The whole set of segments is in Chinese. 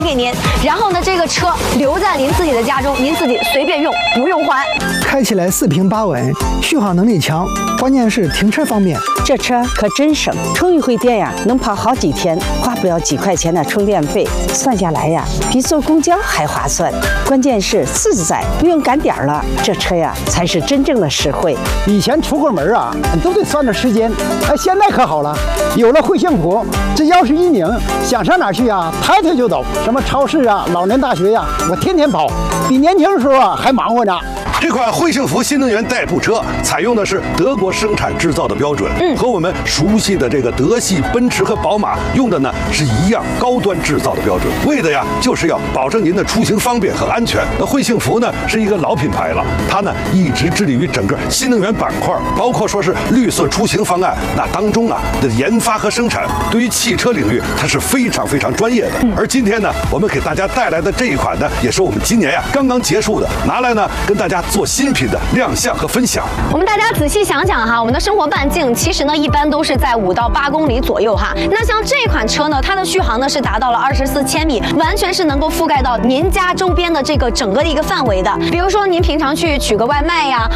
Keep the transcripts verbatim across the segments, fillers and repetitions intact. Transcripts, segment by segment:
给您，然后呢，这个车留在您自己的家中，您自己随便用，不用还。 开起来四平八稳，续航能力强，关键是停车方便。 这车可真省，充一回电呀，能跑好几天，花不了几块钱的充电费，算下来呀，比坐公交还划算。关键是自在，不用赶点儿了，这车呀才是真正的实惠。 以前出个门啊，都得算着时间，哎，现在可好了，有了汇幸福，这钥匙一拧，想上哪儿去啊，抬腿就走。什么超市啊、老年大学呀、啊，我天天跑，比年轻时候啊还忙活呢。 这款汇幸福新能源代步车采用的是德国生产制造的标准，嗯，和我们熟悉的这个德系奔驰和宝马用的呢是一样高端制造的标准，为的呀就是要保证您的出行方便和安全。那汇幸福呢是一个老品牌了，它呢一直致力于整个新能源板块，包括说是绿色出行方案，那当中啊的研发和生产，对于汽车领域它是非常非常专业的。而今天呢，我们给大家带来的这一款呢，也是我们今年呀刚刚结束的，拿来呢跟大家做新品的亮相和分享。 我们大家仔细想想哈，我们的生活半径其实呢一般都是在五到八公里左右哈。那像这款车呢，它的续航呢是达到了二十四千米，完全是能够覆盖到您家周边的这个整个的一个范围的。比如说您平常去取个外卖呀。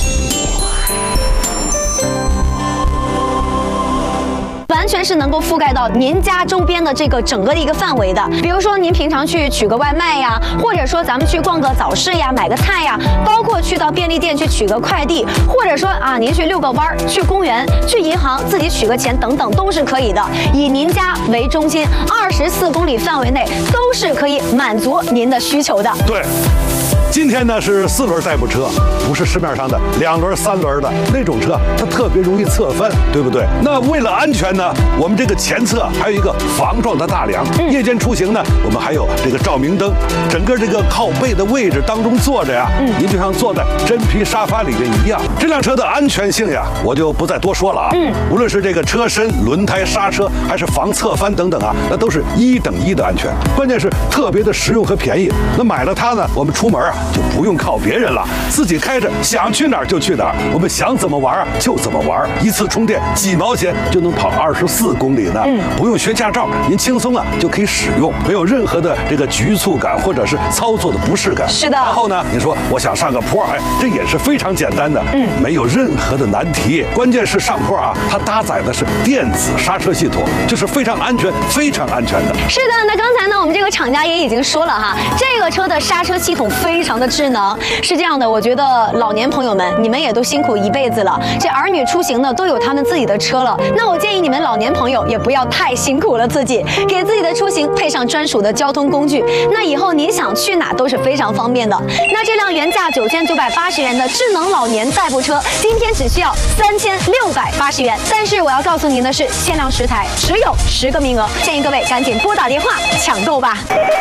完全是能够覆盖到您家周边的这个整个的一个范围的。比如说您平常去取个外卖呀，或者说咱们去逛个早市呀，买个菜呀，包括去到便利店去取个快递，或者说啊您去遛个弯儿，去公园，去银行自己取个钱等等都是可以的。以您家为中心，二十四公里范围内都是可以满足您的需求的。 对。今天呢是四轮代步车，不是市面上的两轮、三轮的那种车，它特别容易侧翻，对不对？那为了安全呢，我们这个前侧还有一个防撞的大梁。嗯、夜间出行呢，我们还有这个照明灯。整个这个靠背的位置当中坐着呀，嗯、您就像坐在真皮沙发里面一样。这辆车的安全性呀，我就不再多说了啊。嗯，无论是这个车身、轮胎、刹车，还是防侧翻等等啊，那都是一等一的安全。关键是特别的实用和便宜。那买了它呢，我们出门啊。就不用靠别人了，自己开着想去哪儿就去哪儿，我们想怎么玩啊就怎么玩，一次充电几毛钱就能跑二十四公里呢，嗯，不用学驾照，您轻松啊就可以使用，没有任何的这个局促感或者是操作的不适感。 是的。 然后呢，你说我想上个坡，哎，这也是非常简单的，嗯，没有任何的难题。关键是上坡啊，它搭载的是电子刹车系统，就是非常安全、非常安全的。 是的，那刚才呢，我们这个厂家也已经说了哈，这个车的刹车系统非常的智能。是这样的，我觉得老年朋友们，你们也都辛苦一辈子了，这儿女出行呢都有他们自己的车了，那我建议你们老年朋友也不要太辛苦了自己，给自己的出行配上专属的交通工具，那以后您想去哪都是非常方便的。那这辆原价九千九百八十元的智能老年代步车，今天只需要三千六百八十元，但是我要告诉您的是，限量十台，只有十个名额，建议各位赶紧拨打电话抢购吧。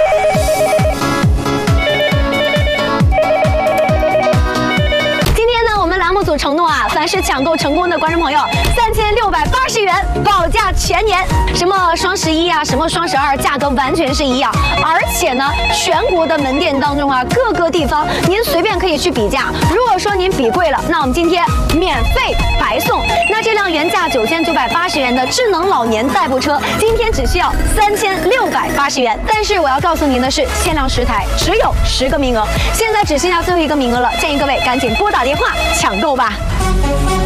组承诺啊，凡是抢购成功的观众朋友，三千六百八十元保价全年。什么双十一啊，什么双十二，价格完全是一样。而且呢，全国的门店当中啊，各个地方您随便可以去比价。如果说您比贵了，那我们今天免费白送。那这辆原价九千九百八十元的智能老年代步车，今天只需要三千六百八十元。但是我要告诉您的是，限量十台，只有十个名额，现在只剩下最后一个名额了，建议各位赶紧拨打电话抢购吧。